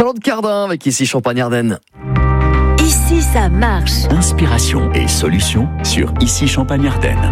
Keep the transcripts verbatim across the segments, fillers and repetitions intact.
Charlotte Cardin avec Ici Champagne-Ardenne. Ici ça marche. Inspiration et solutions sur Ici Champagne-Ardenne.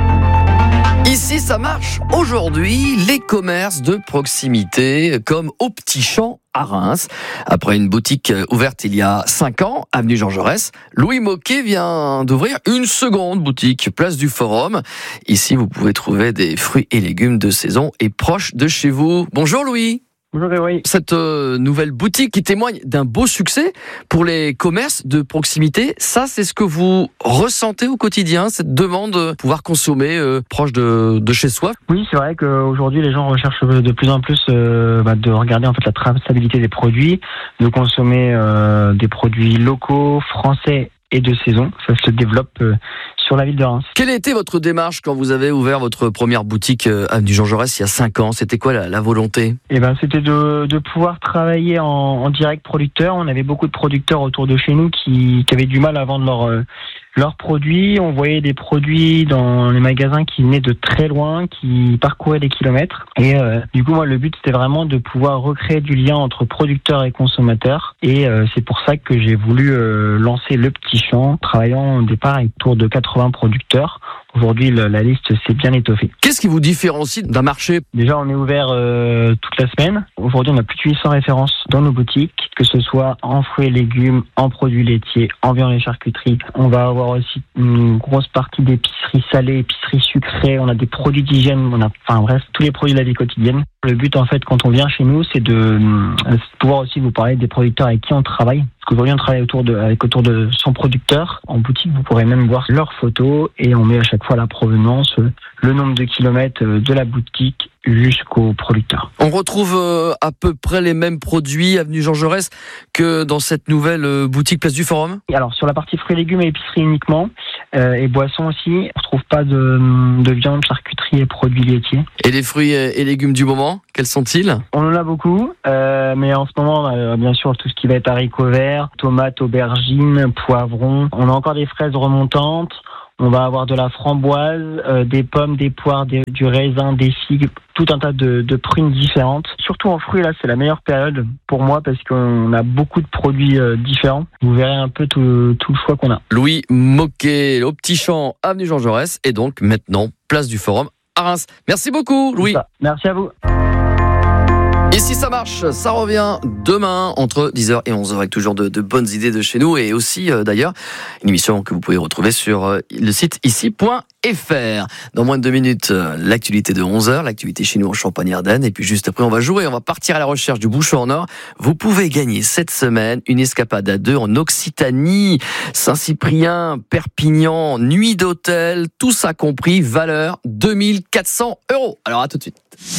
Ici ça marche. Aujourd'hui, les commerces de proximité comme Au Petit Champ à Reims. Après une boutique ouverte il y a cinq ans, avenue Jean Jaurès, Louis Moquet vient d'ouvrir une seconde boutique, place du Forum. Ici, vous pouvez trouver des fruits et légumes de saison et proches de chez vous. Bonjour Louis. Bonjour, oui. Cette euh, nouvelle boutique qui témoigne d'un beau succès pour les commerces de proximité, ça c'est ce que vous ressentez au quotidien, cette demande de pouvoir consommer euh, proche de, de chez soi? Oui, c'est vrai qu'aujourd'hui les gens recherchent de plus en plus euh, bah, de regarder en fait la traçabilité des produits, de consommer euh, des produits locaux, français et de saison. Ça se développe euh, sur la ville de Reims. Quelle était votre démarche quand vous avez ouvert votre première boutique euh, avenue Jean Jaurès il y a cinq ans? C'était quoi la, la volonté? Eh ben, c'était de, de pouvoir travailler en, en direct producteur. On avait beaucoup de producteurs autour de chez nous qui, qui avaient du mal à vendre leurs euh, leurs produits. On voyait des produits dans les magasins qui venaient de très loin, qui parcouraient des kilomètres. Et euh, du coup, moi, le but, c'était vraiment de pouvoir recréer du lien entre producteurs et consommateurs. Et euh, c'est pour ça que j'ai voulu euh, lancer Le Petit Champ, travaillant au départ autour de quatre-vingts producteurs. Aujourd'hui, la, la liste s'est bien étoffée. Qu'est-ce qui vous différencie d'un marché? Déjà, on est ouvert euh, toute la semaine. Aujourd'hui, on a plus de huit cents références dans nos boutiques, que ce soit en fruits et légumes, en produits laitiers, en viande et charcuterie. On va avoir aussi une grosse partie d'épicerie salée, épicerie sucrée. On a des produits d'hygiène, on a, enfin bref, tous les produits de la vie quotidienne. Le but, en fait, quand on vient chez nous, c'est de euh, pouvoir aussi vous parler des producteurs avec qui on travaille. Parce qu'aujourd'hui, on travaille autour de, avec autour de cent producteurs. En boutique, vous pourrez même voir leurs photos et on met à chaque fois la provenance, le nombre de kilomètres de la boutique jusqu'au producteur. On retrouve euh, à peu près les mêmes produits avenue Jean Jaurès que dans cette nouvelle euh, boutique place du Forum? Et alors, sur la partie fruits et légumes et épicerie uniquement, euh, et boissons aussi, on ne retrouve pas de, de viande, charcuterie et produits laitiers. Et les fruits et légumes du moment, quels sont-ils? On en a beaucoup, euh, mais en ce moment, on a bien sûr tout ce qui va être haricots verts, tomates, aubergines, poivrons. On a encore des fraises remontantes. On va avoir de la framboise, euh, des pommes, des poires, des, du raisin, des figues, tout un tas de, de prunes différentes. Surtout en fruits, là, c'est la meilleure période pour moi parce qu'on a beaucoup de produits euh, différents. Vous verrez un peu tout, tout le choix qu'on a. Louis Moquet, Au Petit Champ, avenue Jean Jaurès, et donc maintenant place du Forum à Reims. Merci beaucoup, Louis. Merci à vous. Ici ça marche, ça revient demain entre dix heures et onze heures avec toujours de, de bonnes idées de chez nous et aussi euh, d'ailleurs une émission que vous pouvez retrouver sur euh, le site ici point f r. Dans moins de deux minutes, euh, l'actualité de onze heures, l'actualité chez nous en Champagne-Ardenne et puis juste après on va jouer, on va partir à la recherche du bouchon en or. Vous pouvez gagner cette semaine une escapade à deux en Occitanie, Saint-Cyprien, Perpignan, nuit d'hôtel, tout ça compris, valeur deux mille quatre cents euros. Alors à tout de suite.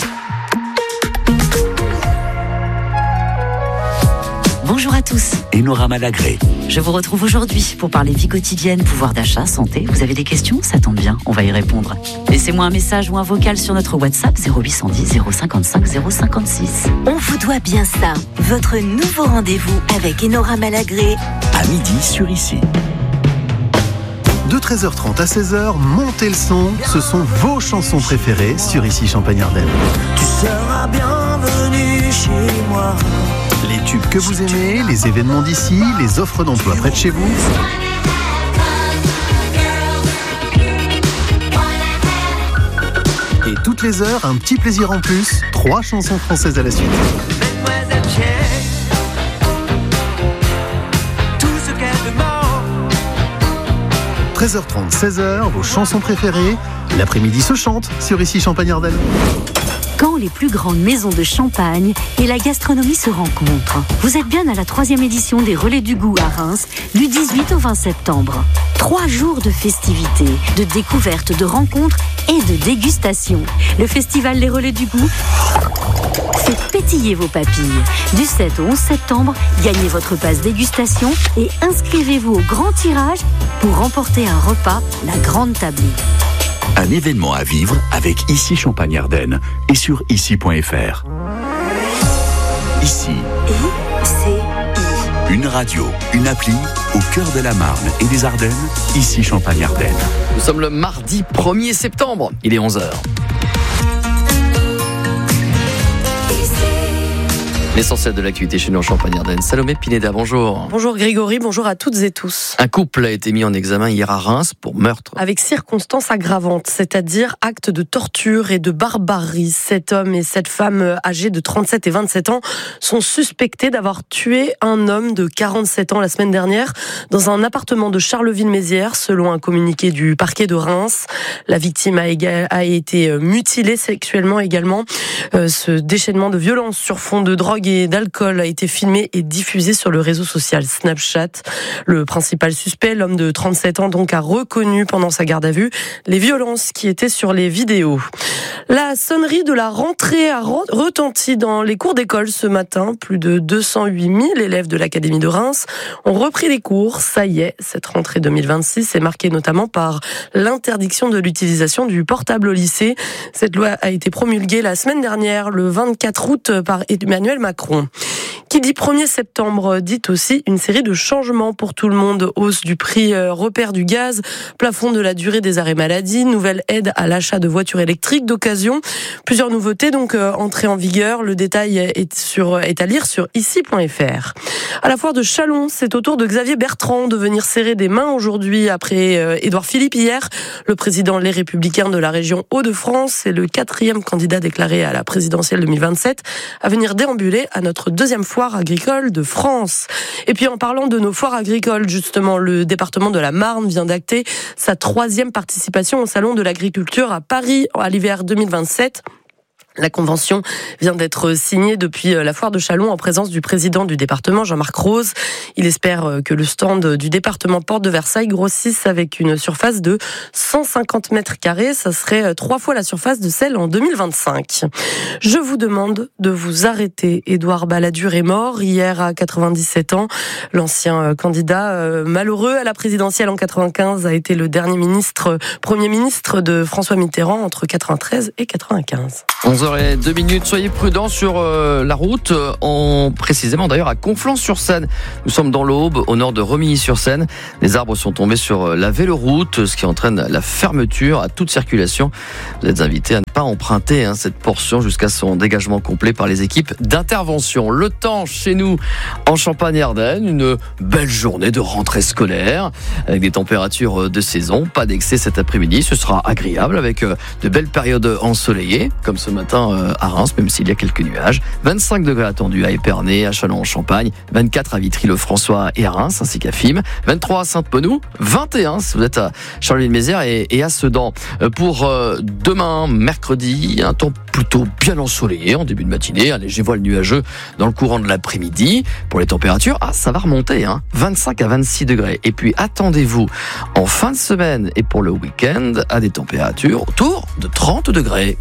Bonjour à tous. Enora Malagré. Je vous retrouve aujourd'hui pour parler vie quotidienne, pouvoir d'achat, santé. Vous avez des questions? Ça tombe bien, on va y répondre. Laissez-moi un message ou un vocal sur notre WhatsApp zéro huit cent dix zéro cinquante-cinq zéro cinquante-six. On vous doit bien ça. Votre nouveau rendez-vous avec Enora Malagré. À midi sur Ici. De treize heures trente à seize heures, montez le son. Ce sont vos chansons préférées sur Ici Champagne-Ardenne. Tu seras bienvenue chez moi. Les tubes que vous aimez, les événements d'ici, les offres d'emploi près de chez vous. Et toutes les heures, un petit plaisir en plus. Trois chansons françaises à la suite. Mademoiselle Cher, tout ce qu'elle demande. treize heures trente, seize heures, vos chansons préférées. L'après-midi se chante sur Ici Champagne-Ardenne. Quand les plus grandes maisons de Champagne et la gastronomie se rencontrent. Vous êtes bien à la troisième édition des Relais du Goût à Reims, du dix-huit au vingt septembre. Trois jours de festivités, de découvertes, de rencontres et de dégustations. Le festival Les Relais du Goût fait pétiller vos papilles. Du sept au onze septembre, gagnez votre passe dégustation et inscrivez-vous au grand tirage pour remporter un repas, la grande tablée. Un événement à vivre avec Ici Champagne-Ardenne et sur ici point f r. Ici. I C I. Une radio, une appli au cœur de la Marne et des Ardennes. Ici Champagne-Ardenne. Nous sommes le mardi premier septembre, il est onze heures. L'essentiel de l'activité chez nous en Champagne-Ardenne. Salomé Pineda, bonjour. Bonjour Grégory, bonjour à toutes et tous. Un couple a été mis en examen hier à Reims pour meurtre. Avec circonstances aggravantes, c'est-à-dire actes de torture et de barbarie. Cet homme et cette femme âgés de trente-sept et vingt-sept ans sont suspectés d'avoir tué un homme de quarante-sept ans la semaine dernière dans un appartement de Charleville-Mézières, selon un communiqué du parquet de Reims. La victime a, éga- a été mutilée sexuellement également. Euh, ce déchaînement de violence sur fond de drogue et d'alcool a été filmé et diffusé sur le réseau social Snapchat. Le principal suspect, l'homme de trente-sept ans, donc a reconnu pendant sa garde à vue les violences qui étaient sur les vidéos. La sonnerie de la rentrée a retenti dans les cours d'école ce matin. Plus de deux cent huit mille élèves de l'Académie de Reims ont repris les cours. Ça y est, cette rentrée deux mille vingt-six est marquée notamment par l'interdiction de l'utilisation du portable au lycée. Cette loi a été promulguée la semaine dernière, le vingt-quatre août, par Emmanuel Macron. Qui dit premier septembre dit aussi une série de changements pour tout le monde. Hausse du prix repère du gaz, plafond de la durée des arrêts maladie, nouvelle aide à l'achat de voitures électriques d'occasion. Plusieurs nouveautés donc euh, entrées en vigueur. Le détail est, sur, est à lire sur ici point f r. À la foire de Châlons, c'est au tour de Xavier Bertrand de venir serrer des mains aujourd'hui après euh, Édouard Philippe hier. Le président Les Républicains de la région Hauts-de-France est le quatrième candidat déclaré à la présidentielle deux mille vingt-sept à venir déambuler à notre deuxième foire agricole de France. Et puis en parlant de nos foires agricoles, justement, le département de la Marne vient d'acter sa troisième participation au Salon de l'agriculture à Paris à l'hiver deux mille vingt-sept. La convention vient d'être signée depuis la foire de Châlons en présence du président du département, Jean-Marc Rose. Il espère que le stand du département Porte de Versailles grossisse avec une surface de cent cinquante mètres carrés. Ça serait trois fois la surface de celle en deux mille vingt-cinq. Je vous demande de vous arrêter. Édouard Balladur est mort hier à quatre-vingt-dix-sept ans. L'ancien candidat malheureux à la présidentielle en quatre-vingt-quinze a été le dernier ministre, premier ministre de François Mitterrand entre quatre-vingt-treize et quatre-vingt-quinze. onze heures zéro deux minutes, soyez prudents sur euh, la route, on, précisément d'ailleurs à Conflans-sur-Seine. Nous sommes dans l'Aube, au nord de Remilly-sur-Seine. Des arbres sont tombés sur la véloroute, ce qui entraîne la fermeture à toute circulation. Vous êtes invités à ne pas emprunter hein, cette portion jusqu'à son dégagement complet par les équipes d'intervention. Le temps chez nous en Champagne-Ardenne, une belle journée de rentrée scolaire avec des températures de saison, pas d'excès cet après-midi, ce sera agréable avec de belles périodes ensoleillées comme ce matin à Reims, même s'il y a quelques nuages. vingt-cinq degrés attendus à Épernay, à Châlons-en-Champagne, vingt-quatre à Vitry-le-François et à Reims, ainsi qu'à Fismes, vingt-trois à Sainte-Penou, vingt et un si vous êtes à Charleville-Mézières et, et à Sedan. Pour euh, demain, mercredi, un temps plutôt bien ensoleillé en début de matinée, un léger voile nuageux dans le courant de l'après-midi. Pour les températures, ah, ça va remonter, hein, vingt-cinq à vingt-six degrés. Et puis attendez-vous en fin de semaine et pour le week-end à des températures autour de trente degrés.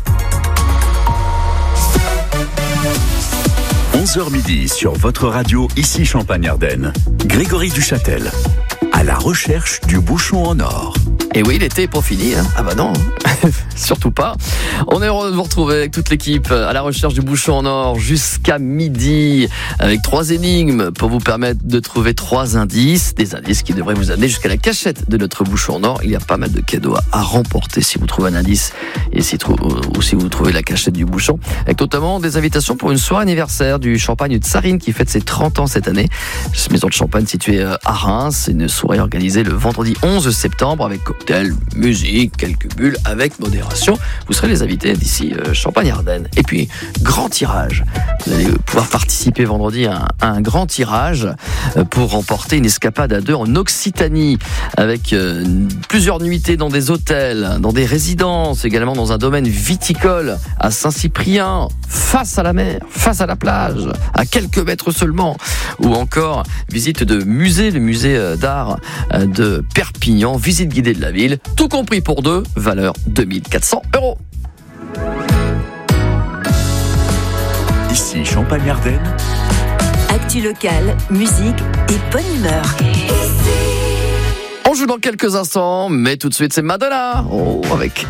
onze heures midi sur votre radio, ici Champagne-Ardenne. Grégory Duchâtel, à la recherche du bouchon en or. Et oui, l'été est pas fini, hein. Ah bah non, surtout pas. On est heureux de vous retrouver avec toute l'équipe à la recherche du bouchon en or jusqu'à midi, avec trois énigmes pour vous permettre de trouver trois indices, des indices qui devraient vous amener jusqu'à la cachette de notre bouchon en or. Il y a pas mal de cadeaux à remporter si vous trouvez un indice et si, ou si vous trouvez la cachette du bouchon, avec notamment des invitations pour une soirée anniversaire du Champagne de Sarine qui fête ses trente ans cette année. Cette maison de champagne située à Reims, une soirée organisée le vendredi onze septembre avec cocktail, musique, quelques bulles avec modération. Vous serez les invités d'ici euh, Champagne-Ardenne. Et puis, grand tirage. Vous allez pouvoir participer vendredi à un, à un grand tirage euh, pour remporter une escapade à deux en Occitanie avec euh, plusieurs nuitées dans des hôtels, dans des résidences, également dans un domaine viticole à Saint-Cyprien, face à la mer, face à la plage, à quelques mètres seulement. Ou encore, visite de musée, le musée d'art de Perpignan, visite guidée de la ville, tout compris pour deux, valeur deux mille quatre cents euros. Ici Champagne-Ardenne. Actu locale, musique et bonne humeur. On joue dans quelques instants, mais tout de suite c'est Madonna, oh, avec